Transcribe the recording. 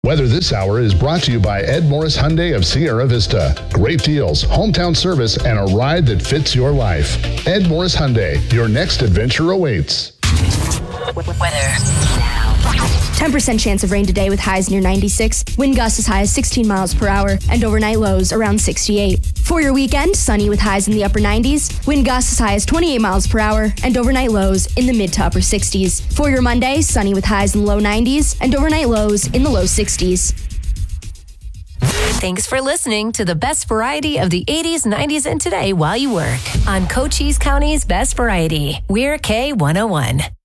Weather this hour is brought to you by Ed Morris Hyundai of Sierra Vista. Great deals, hometown service, and a ride that fits your life. Ed Morris Hyundai, your next adventure awaits. Weather now. 10% chance of rain today with highs near 96. Wind gusts as high as 16 miles per hour and overnight lows around 68. For your weekend, sunny with highs in the upper 90s. Wind gusts as high as 28 miles per hour and overnight lows in the mid to upper 60s. For your Monday, sunny with highs in the low 90s and overnight lows in the low 60s. Thanks for listening to the best variety of the 80s, 90s, and today while you work on Cochise County's Best Variety. We're K101.